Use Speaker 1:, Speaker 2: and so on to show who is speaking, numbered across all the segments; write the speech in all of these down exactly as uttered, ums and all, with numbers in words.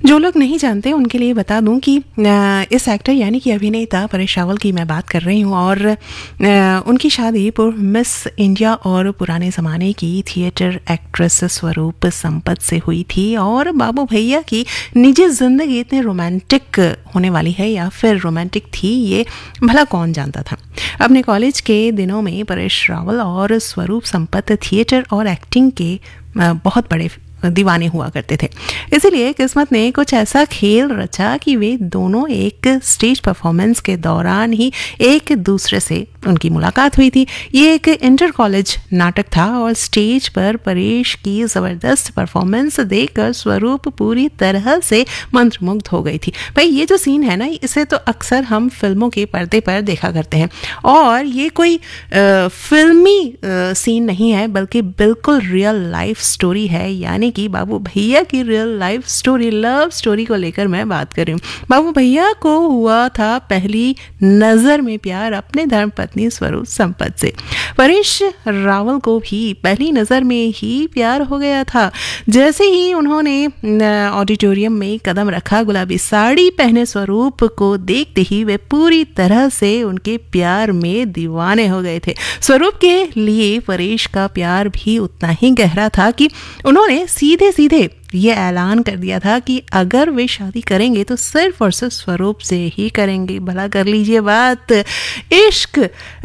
Speaker 1: जो लोग नहीं जानते उनके लिए बता दूं कि इस एक्टर यानी कि अभिनेता परेश रावल की मैं बात कर रही हूं और उनकी शादी पूर्व मिस इंडिया और पुराने ज़माने की थिएटर एक्ट्रेस स्वरूप संपत से हुई थी। और बाबू भैया की निजी ज़िंदगी इतनी रोमांटिक होने वाली है या फिर रोमांटिक थी, ये भला कौन जानता था। अपने कॉलेज के दिनों में परेश रावल और स्वरूप संपत थिएटर और एक्टिंग के बहुत बड़े दीवाने हुआ करते थे। इसीलिए किस्मत ने कुछ ऐसा खेल रचा कि वे दोनों एक स्टेज परफॉर्मेंस के दौरान ही एक दूसरे से उनकी मुलाकात हुई थी। ये एक इंटर कॉलेज नाटक था और स्टेज पर परेश की ज़बरदस्त परफॉर्मेंस देखकर स्वरूप पूरी तरह से मंत्रमुग्ध हो गई थी। भाई ये जो सीन है ना, इसे तो अक्सर हम फिल्मों के पर्दे पर देखा करते हैं और ये कोई आ, फिल्मी आ, सीन नहीं है, बल्कि बिल्कुल रियल लाइफ स्टोरी है। यानी कि बाबू भैया की real life story, love story को लेकर मैं बात कर रही हूँ। बाबू भैया को हुआ था पहली नजर में प्यार अपने धर्मपत्नी स्वरूप संपत से। परेश रावल को भी पहली नजर में ही प्यार हो गया था। जैसे ही उन्होंने ऑडिटोरियम में कदम रखा, गुलाबी साड़ी पहने स्वरूप को देखते ही वे पूरी तरह से उनके प्यार में दीवाने हो गए थे। स्वरूप के लिए परेश का प्यार भी उतना ही गहरा था कि उन्होंने सीधे सीधे ये ऐलान कर दिया था कि अगर वे शादी करेंगे तो सिर्फ और सिर्फ स्वरूप से ही करेंगे। भला कर लीजिए बात। इश्क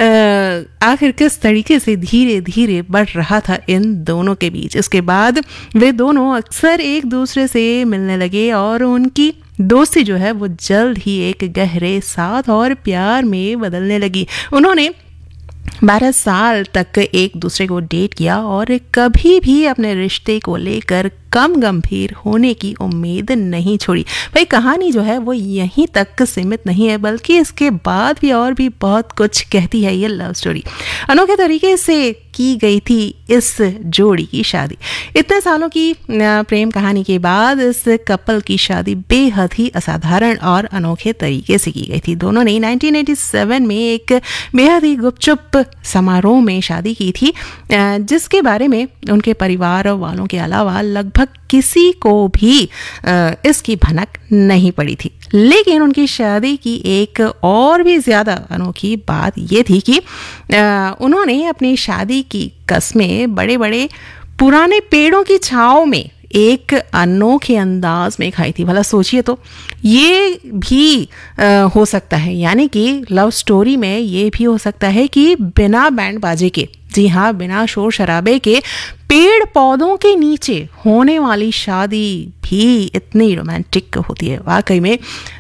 Speaker 1: आखिर किस तरीके से धीरे धीरे बढ़ रहा था इन दोनों के बीच। इसके बाद वे दोनों अक्सर एक दूसरे से मिलने लगे और उनकी दोस्ती जो है वो जल्द ही एक गहरे साथ और प्यार में बदलने लगी। उन्होंने बारह साल तक एक दूसरे को डेट किया और कभी भी अपने रिश्ते को लेकर कम गंभीर होने की उम्मीद नहीं छोड़ी। भाई कहानी जो है वो यहीं तक सीमित नहीं है, बल्कि इसके बाद भी और भी बहुत कुछ कहती है ये लव स्टोरी। अनोखे तरीके से की गई थी इस जोड़ी की शादी। इतने सालों की प्रेम कहानी के बाद इस कपल की शादी बेहद ही असाधारण और अनोखे तरीके से की गई थी। दोनों ने नाइनटीन एटी सेवन में एक बेहद ही गुपचुप समारोह में शादी की थी, जिसके बारे में उनके परिवार वालों के अलावा लगभग किसी को भी इसकी भनक नहीं पड़ी थी। लेकिन उनकी शादी की एक और भी ज्यादा अनोखी बात यह थी कि उन्होंने अपनी शादी की कस्में बड़े बड़े पुराने पेड़ों की छांव में एक अनोखे अंदाज में खाई थी। भला सोचिए तो, ये भी आ, हो सकता है, यानी कि लव स्टोरी में ये भी हो सकता है कि बिना बैंड बाजे के, जी हाँ बिना शोर शराबे के, पेड़ पौधों के नीचे होने वाली शादी भी इतनी रोमांटिक होती है। वाकई में आ,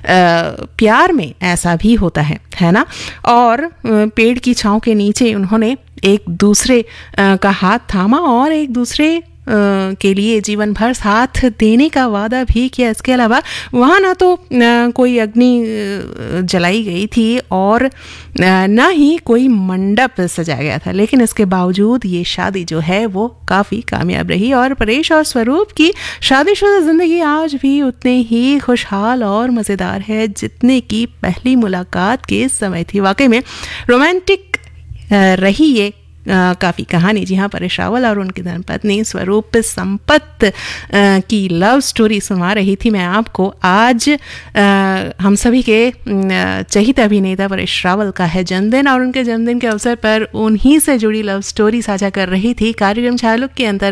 Speaker 1: प्यार में ऐसा भी होता है है ना। और पेड़ की छांव के नीचे उन्होंने एक दूसरे आ, का हाथ थामा और एक दूसरे Uh, के लिए जीवन भर साथ देने का वादा भी किया। इसके अलावा वहाँ ना तो uh, कोई अग्नि uh, जलाई गई थी और uh, ना ही कोई मंडप सजाया गया था, लेकिन इसके बावजूद ये शादी जो है वो काफ़ी कामयाब रही और परेश और स्वरूप की शादीशुदा ज़िंदगी आज भी उतने ही खुशहाल और मज़ेदार है जितने की पहली मुलाकात के समय थी। वाकई में रोमांटिक uh, रही ये काफ़ी कहानी। जी हाँ, परेश रावल और उनकी धर्मपत्नी स्वरूप संपत की लव स्टोरी सुना रही थी मैं आपको। आज आ, हम सभी के चहित अभिनेता परेश रावल का है जन्मदिन और उनके जन्मदिन के अवसर पर उन्हीं से जुड़ी लव स्टोरी साझा कर रही थी कार्यक्रम छायालुक के अंतर्गत